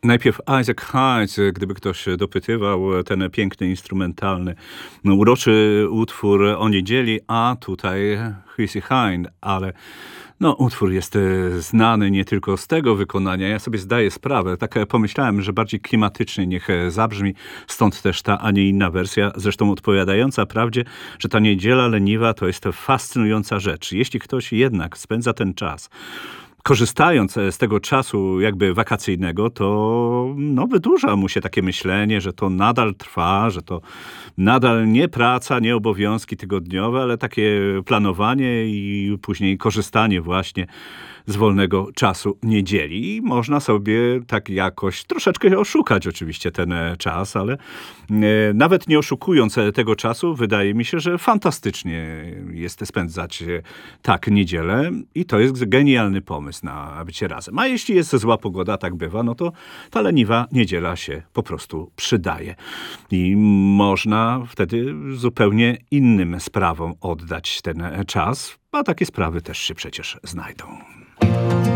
Najpierw Isaac Hayes, gdyby ktoś dopytywał, ten piękny, instrumentalny, uroczy utwór o niedzieli, a tutaj Chrissie Hynde, ale utwór jest znany nie tylko z tego wykonania. Ja sobie zdaję sprawę, tak pomyślałem, że bardziej klimatycznie niech zabrzmi, stąd też ta, a nie inna wersja, zresztą odpowiadająca prawdzie, że ta niedziela leniwa to jest fascynująca rzecz. Jeśli ktoś jednak spędza ten czas korzystając z tego czasu jakby wakacyjnego, to wydłuża mu się takie myślenie, że to nadal trwa, że to nadal nie praca, nie obowiązki tygodniowe, ale takie planowanie i później korzystanie właśnie z wolnego czasu niedzieli. I można sobie tak jakoś troszeczkę oszukać oczywiście ten czas, ale nawet nie oszukując tego czasu, wydaje mi się, że fantastycznie jest spędzać tak niedzielę i to jest genialny pomysł na bycie razem. A jeśli jest zła pogoda, tak bywa, no to ta leniwa niedziela się po prostu przydaje. I można wtedy zupełnie innym sprawom oddać ten czas, a takie sprawy też się przecież znajdą.